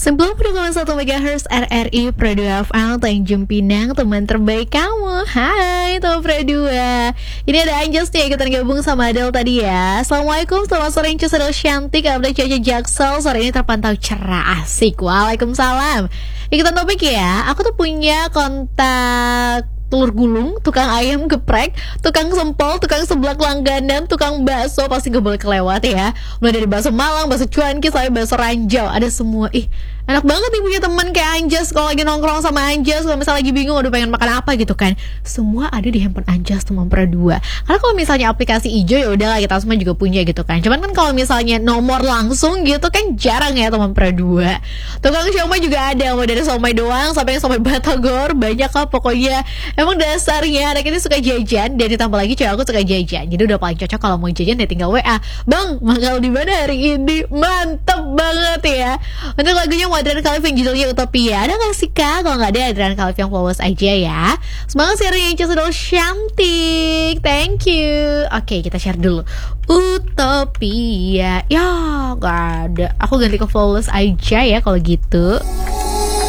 90,1 MHz RRI Pro 2 FM Tanjung Pinang, teman terbaik kamu. Hai teman Pro 2. Ini ada Anjas nih ikutan gabung sama Adel tadi ya. Assalamualaikum, selamat sore Incus Adel Shanti. Kabar cuaca Jaksel sore ini terpantau cerah, asik. Waalaikumsalam. Ikutan topik ya. Aku tuh punya kontak telur gulung, tukang ayam geprek, tukang sempol, tukang seblak langganan, tukang bakso, pasti gak boleh kelewat ya. Mulai dari bakso Malang, bakso cuanki, sampai bakso ranjau, ada semua. Ih, enak banget nih punya teman kayak Anjas. Kalau lagi nongkrong sama Anjas, kalau misalnya lagi bingung udah pengen makan apa gitu kan, semua ada di handphone Anjas teman Pro 2. Karena kalau misalnya aplikasi hijau ya udahlah, kita semua juga punya gitu kan. Cuman kan kalau misalnya nomor langsung gitu kan jarang ya teman Pro 2. Tukang siomay juga ada, mau dari somay doang sampai yang somay batagor, banyak lah pokoknya. Emang dasarnya anak ini suka jajan, dan ditambah lagi cewek aku suka jajan. Jadi udah paling cocok kalau mau jajan ya tinggal WA. Bang, makan di mana hari ini? Mantep banget ya. Untuk lagunya Adrian Khalif yang judulnya Utopia. Ada gak sih kak? Kalau gak ada, Adrian Khalif yang Flowers aja ya. Semangat sharing Incus Adel Shantik. Thank you. Oke, kita share dulu. Utopia. Ya gak ada. Aku ganti ke Flowers aja ya kalau gitu.